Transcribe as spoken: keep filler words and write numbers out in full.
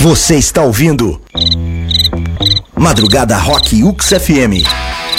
Você está ouvindo Madrugada Rock U X F M.